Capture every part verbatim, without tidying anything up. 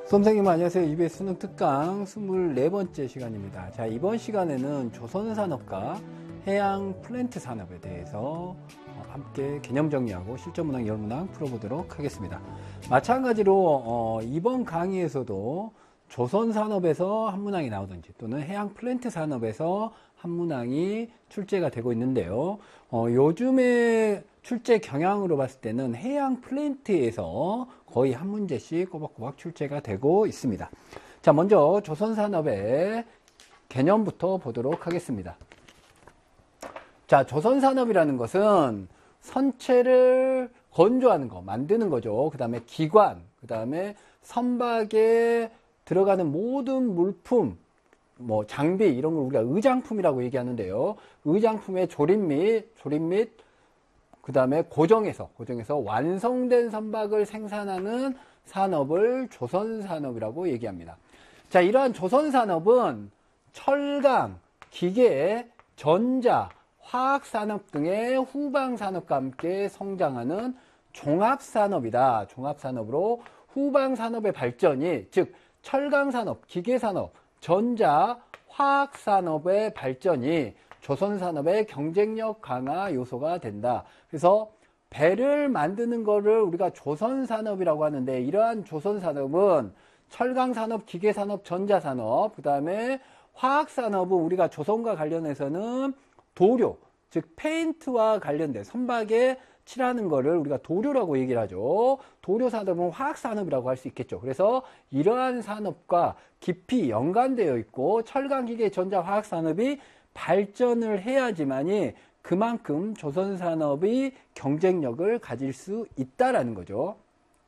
선생님 안녕하세요. 이비에스 수능 특강 이십사 번째 시간입니다. 자, 이번 시간에는 조선산업과 해양 플랜트 산업에 대해서 함께 개념 정리하고 실전문항, 열문항 풀어보도록 하겠습니다. 마찬가지로 어, 이번 강의에서도 조선산업에서 한 문항이 나오든지 또는 해양 플랜트 산업에서 한 문항이 출제가 되고 있는데요. 어, 요즘에 출제 경향으로 봤을 때는 해양 플랜트에서 거의 한 문제씩 꼬박꼬박 출제가 되고 있습니다. 자, 먼저 조선산업의 개념부터 보도록 하겠습니다. 자, 조선산업이라는 것은 선체를 건조하는 거, 만드는 거죠. 그 다음에 기관, 그 다음에 선박에 들어가는 모든 물품, 뭐 장비 이런 걸 우리가 의장품이라고 얘기하는데요. 의장품의 조립 및 조립 및 그 다음에 고정해서 고정해서 완성된 선박을 생산하는 산업을 조선산업이라고 얘기합니다. 자, 이러한 조선산업은 철강, 기계, 전자, 화학산업 등의 후방산업과 함께 성장하는 종합산업이다. 종합산업으로 후방산업의 발전이, 즉 철강산업, 기계산업, 전자, 화학산업의 발전이 조선산업의 경쟁력 강화 요소가 된다. 그래서 배를 만드는 거를 우리가 조선산업이라고 하는데, 이러한 조선산업은 철강산업, 기계산업, 전자산업, 그 다음에 화학산업은 우리가 조선과 관련해서는 도료, 즉 페인트와 관련된 선박에 칠하는 거를 우리가 도료라고 얘기를 하죠. 도료 산업은 화학 산업이라고 할 수 있겠죠. 그래서 이러한 산업과 깊이 연관되어 있고 철강, 기계, 전자, 화학 산업이 발전을 해야지만이 그만큼 조선 산업이 경쟁력을 가질 수 있다라는 거죠.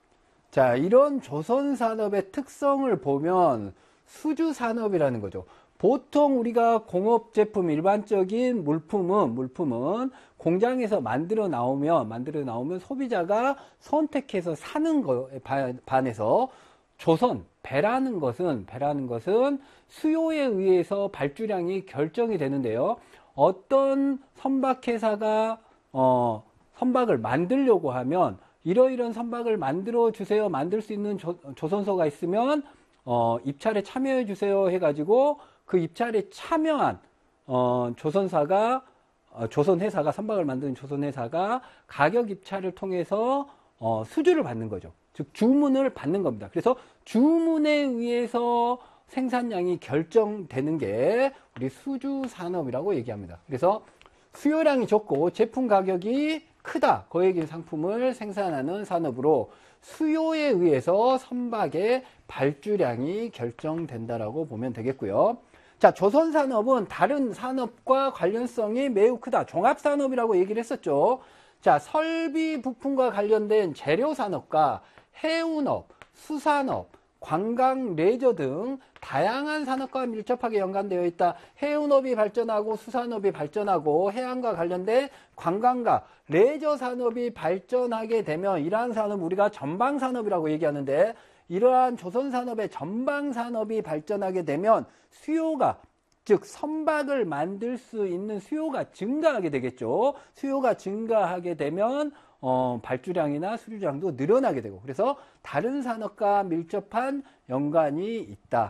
자, 이런 조선 산업의 특성을 보면 수주 산업이라는 거죠. 보통 우리가 공업 제품, 일반적인 물품은, 물품은 공장에서 만들어 나오면, 만들어 나오면 소비자가 선택해서 사는 거에 반해서 조선, 배라는 것은, 배라는 것은 수요에 의해서 발주량이 결정이 되는데요. 어떤 선박회사가, 어, 선박을 만들려고 하면, 이러이러한 선박을 만들어 주세요. 만들 수 있는 조, 조선소가 있으면, 어, 입찰에 참여해 주세요. 해가지고, 그 입찰에 참여한 어, 조선사가 어, 조선회사가 선박을 만드는 조선회사가 가격 입찰을 통해서 어, 수주를 받는 거죠. 즉 주문을 받는 겁니다. 그래서 주문에 의해서 생산량이 결정되는 게 우리 수주 산업이라고 얘기합니다. 그래서 수요량이 적고 제품 가격이 크다, 거액인 상품을 생산하는 산업으로 수요에 의해서 선박의 발주량이 결정된다라고 보면 되겠고요. 자, 조선산업은 다른 산업과 관련성이 매우 크다. 종합산업이라고 얘기를 했었죠. 자, 설비 부품과 관련된 재료산업과 해운업, 수산업, 관광, 레저 등 다양한 산업과 밀접하게 연관되어 있다. 해운업이 발전하고 수산업이 발전하고 해양과 관련된 관광과 레저 산업이 발전하게 되면 이러한 산업 우리가 전방산업이라고 얘기하는데, 이러한 조선산업의 전방산업이 발전하게 되면 수요가, 즉 선박을 만들 수 있는 수요가 증가하게 되겠죠. 수요가 증가하게 되면 어, 발주량이나 수주량도 늘어나게 되고, 그래서 다른 산업과 밀접한 연관이 있다.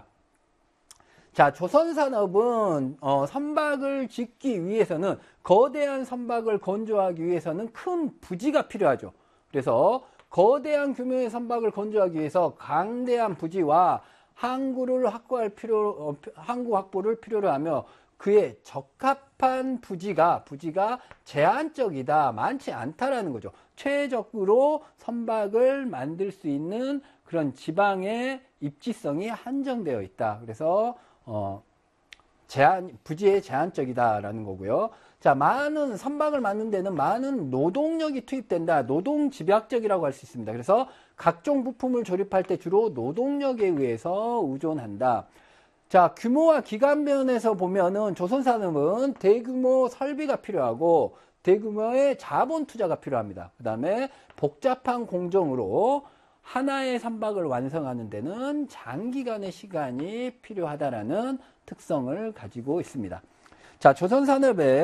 자, 조선산업은 어, 선박을 짓기 위해서는, 거대한 선박을 건조하기 위해서는 큰 부지가 필요하죠. 그래서 거대한 규모의 선박을 건조하기 위해서 강대한 부지와 항구를 확보할 필요, 어, 항구 확보를 필요로 하며 그에 적합한 부지가, 부지가 제한적이다, 많지 않다라는 거죠. 최적으로 선박을 만들 수 있는 그런 지방의 입지성이 한정되어 있다. 그래서, 어, 제한, 부지에 제한적이다라는 거고요. 자, 많은 선박을 만드는 데는 많은 노동력이 투입된다. 노동 집약적이라고 할 수 있습니다. 그래서 각종 부품을 조립할 때 주로 노동력에 의해서 의존한다. 자, 규모와 기간 면에서 보면은 조선산업은 대규모 설비가 필요하고 대규모의 자본 투자가 필요합니다. 그 다음에 복잡한 공정으로 하나의 선박을 완성하는 데는 장기간의 시간이 필요하다라는 특성을 가지고 있습니다. 자, 조선산업의